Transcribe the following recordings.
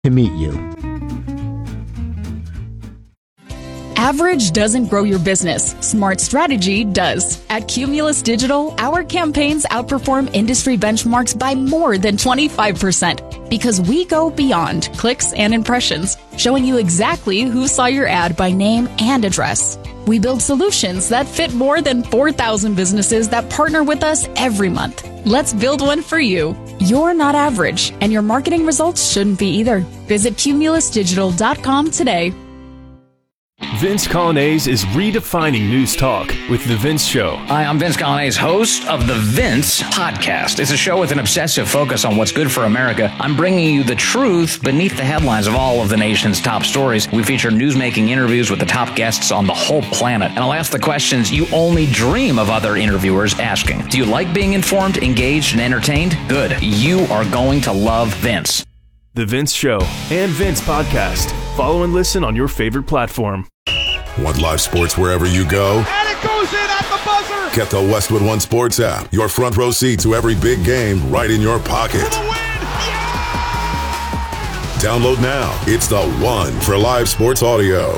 to meet you. Average doesn't grow your business. Smart strategy does. At Cumulus Digital, our campaigns outperform industry benchmarks by more than 25% because we go beyond clicks and impressions, showing you exactly who saw your ad by name and address. We build solutions that fit more than 4,000 businesses that partner with us every month. Let's build one for you. You're not average, and your marketing results shouldn't be either. Visit cumulusdigital.com today. Vince Coglianese is redefining news talk with The Vince Show. Hi, I'm Vince Coglianese, host of The Vince Podcast. It's a show with an obsessive focus on what's good for America. I'm bringing you the truth beneath the headlines of all of the nation's top stories. We feature news-making interviews with the top guests on the whole planet. And I'll ask the questions you only dream of other interviewers asking. Do you like being informed, engaged, and entertained? Good. You are going to love Vince. The Vince Show and Vince Podcast. Follow and listen on your favorite platform. Want live sports wherever you go? And it goes in at the buzzer! Get the Westwood One Sports app. Your front row seat to every big game right in your pocket. For the win! Yeah! Download now. It's the one for live sports audio.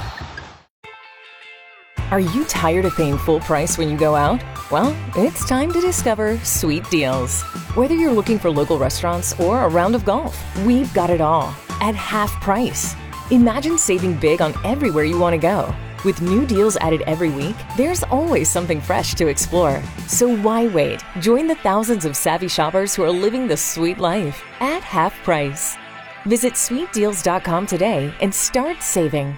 Are you tired of paying full price when you go out? Well, it's time to discover Sweet Deals. Whether you're looking for local restaurants or a round of golf, we've got it all at half price. Imagine saving big on everywhere you want to go. With new deals added every week, there's always something fresh to explore. So why wait? Join the thousands of savvy shoppers who are living the sweet life at half price. Visit sweetdeals.com today and start saving.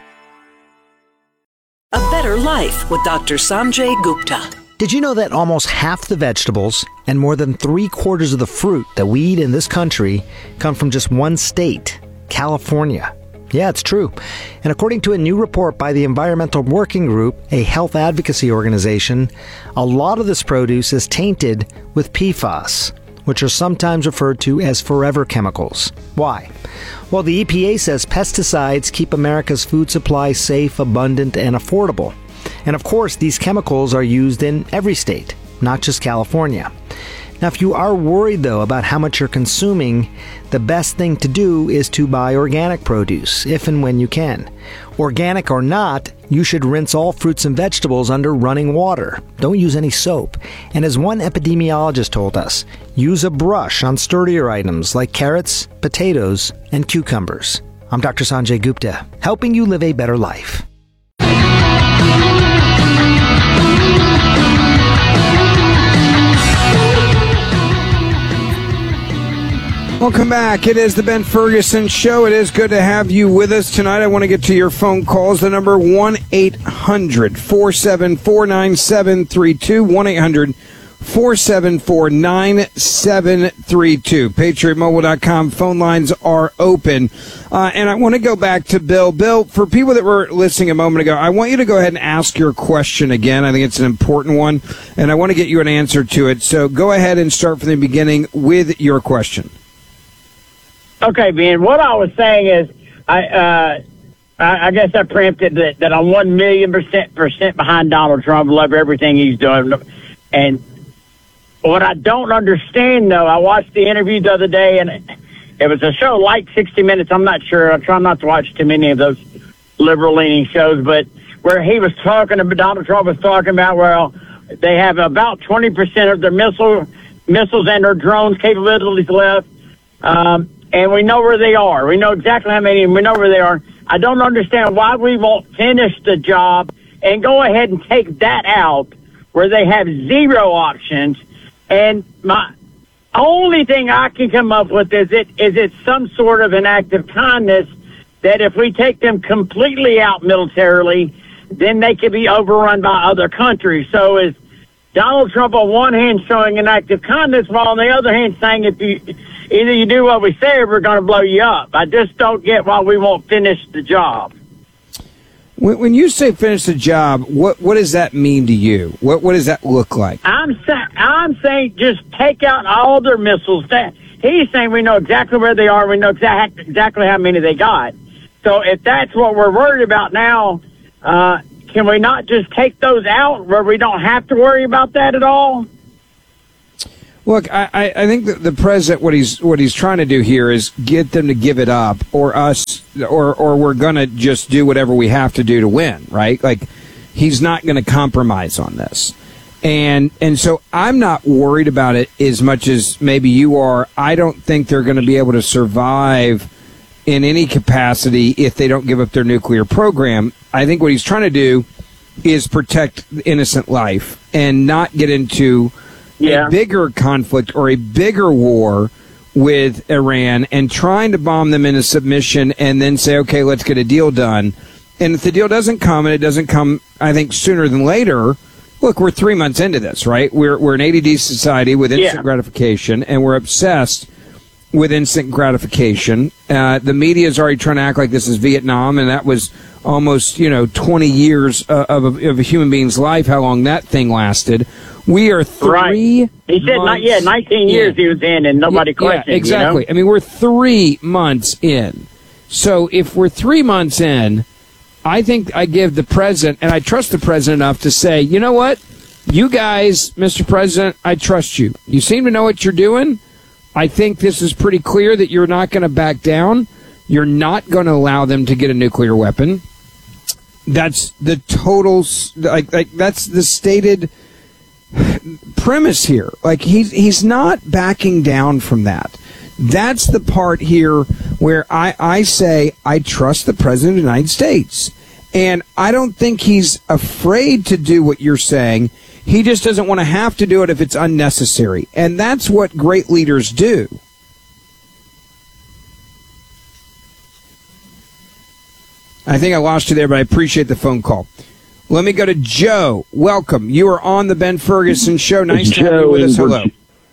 A Better Life with Dr. Sanjay Gupta. Did you know that almost half the vegetables and more than 3/4 of the fruit that we eat in this country come from just one state, California? Yeah, it's true. And according to a new report by the Environmental Working Group, a health advocacy organization, a lot of this produce is tainted with PFAS, which are sometimes referred to as forever chemicals. Why? Well, the EPA says pesticides keep America's food supply safe, abundant, and affordable. And of course, these chemicals are used in every state, not just California. Now, if you are worried, though, about how much you're consuming, the best thing to do is to buy organic produce, if and when you can. Organic or not, you should rinse all fruits and vegetables under running water. Don't use any soap. And as one epidemiologist told us, use a brush on sturdier items like carrots, potatoes, and cucumbers. I'm Dr. Sanjay Gupta, helping you live a better life. Welcome back. It is the Ben Ferguson Show. It is good to have you with us tonight. I want to get to your phone calls. The number 1-800-474-9732. 1-800-474-9732. PatriotMobile.com. Phone lines are open. And I want to go back to Bill. Bill, for people that were listening a moment ago, I want you to go ahead and ask your question again. I think it's an important one, and I want to get you an answer to it. So go ahead and start from the beginning with your question. Okay, Ben, what I was saying is, I guess I preempted that I'm 1,000,000% behind Donald Trump. Love everything he's doing. And what I don't understand, though, I watched the interview the other day, and it was a show like 60 Minutes. I'm not sure. I try not to watch too many of those liberal-leaning shows, but where he was talking about, Donald Trump was talking about, well, they have about 20% of their missiles and their drones capabilities left. And we know where they are. We know exactly how many, and we know where they are. I don't understand why we won't finish the job and go ahead and take that out where they have zero options. And my only thing I can come up with is it some sort of an act of kindness that if we take them completely out militarily, then they could be overrun by other countries. So is Donald Trump on one hand showing an act of kindness, while on the other hand saying either you do what we say or we're going to blow you up. I just don't get why we won't finish the job. When you say finish the job, what does that mean to you? What does that look like? I'm saying just take out all their missiles. He's saying we know exactly where they are. We know exactly how many they got. So if that's what we're worried about now, can we not just take those out where we don't have to worry about that at all? Look, I think that the president, what he's trying to do here is get them to give it up, or we're going to just do whatever we have to do to win, right? Like, he's not going to compromise on this. And so I'm not worried about it as much as maybe you are. I don't think they're going to be able to survive in any capacity if they don't give up their nuclear program. I think what he's trying to do is protect innocent life and not get into a bigger conflict or a bigger war with Iran and trying to bomb them into submission and then say, okay, let's get a deal done. And if the deal doesn't come, and it doesn't come, I think, sooner than later, look, we're 3 months into this, right? We're an ADD society with instant gratification, and we're obsessed with instant gratification. The media is already trying to act like this is Vietnam, and that was almost, 20 years of a human being's life, how long that thing lasted. We are 3 months. He said, 19 years he was in, and nobody questioned. Yeah, exactly. I mean, we're 3 months in. So if we're 3 months in, I think I give the president, and I trust the president enough to say, you know what? You guys, Mr. President, I trust you. You seem to know what you're doing. I think this is pretty clear that you're not going to back down. You're not going to allow them to get a nuclear weapon. That's the total, that's the stated premise here. Like, he's not backing down from that. That's the part here where I say I trust the President of the United States. And I don't think he's afraid to do what you're saying. He just doesn't want to have to do it if it's unnecessary. And that's what great leaders do. I think I lost you there, but I appreciate the phone call. Let me go to Joe. Welcome. You are on the Ben Ferguson Show. Nice to have you with us. Hello.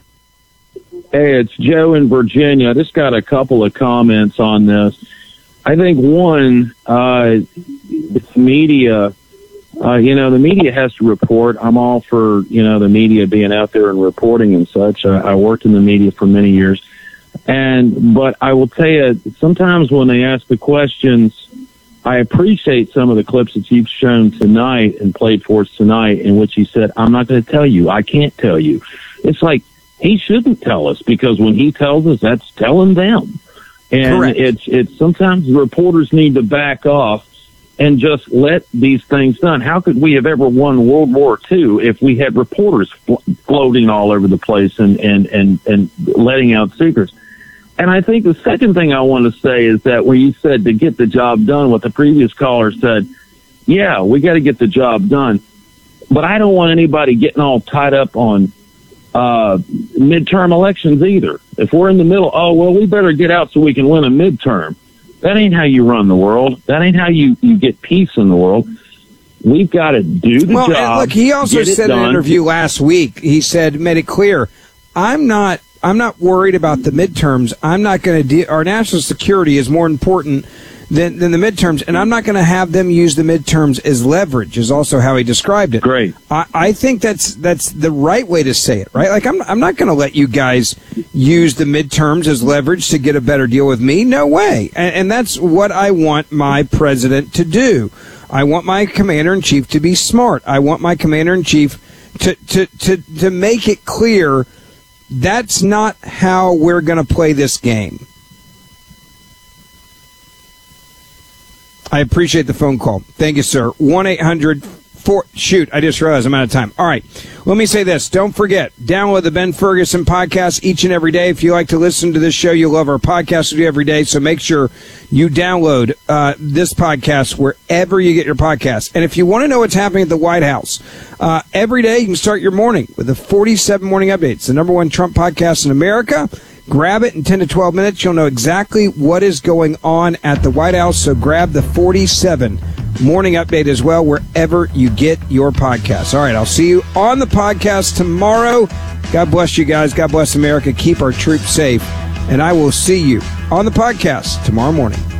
Hey, it's Joe in Virginia. I just got a couple of comments on this. I think, one, the media, the media has to report. I'm all for, the media being out there and reporting and such. I worked in the media for many years. But I will tell you, sometimes when they ask the questions, I appreciate some of the clips that you've shown tonight and played for us tonight in which he said, I'm not going to tell you. I can't tell you. It's like, he shouldn't tell us, because when he tells us, that's telling them. And correct. It's sometimes reporters need to back off and just let these things done. How could we have ever won World War II if we had reporters floating all over the place and letting out secrets? And I think the second thing I want to say is that when you said to get the job done, what the previous caller said, yeah, we got to get the job done. But I don't want anybody getting all tied up on midterm elections either. If we're in the middle, we better get out so we can win a midterm. That ain't how you run the world. That ain't how you get peace in the world. We've got to do the job. And look, he also said in an interview last week, he made it clear, I'm not worried about the midterms. I'm not going to our national security is more important than the midterms, and I'm not going to have them use the midterms as leverage, is also how he described it. Great. I think that's the right way to say it, right? Like, I'm not going to let you guys use the midterms as leverage to get a better deal with me. No way. And that's what I want my president to do. I want my commander-in-chief to be smart. I want my commander-in-chief to make it clear that's not how we're going to play this game. I appreciate the phone call. Thank you, sir. 1-800-4... Shoot, I just realized I'm out of time. All right. Let me say this. Don't forget, download the Ben Ferguson podcast each and every day. If you like to listen to this show, you'll love our podcast we do every day. So make sure you download this podcast wherever you get your podcasts. And if you want to know what's happening at the White House, every day you can start your morning with the 47 Morning Updates, the #1 Trump podcast in America. Grab it in 10 to 12 minutes. You'll know exactly what is going on at the White House. So grab the 47 Morning Update as well, wherever you get your podcasts. All right, I'll see you on the podcast tomorrow. God bless you guys. God bless America. Keep our troops safe. And I will see you on the podcast tomorrow morning.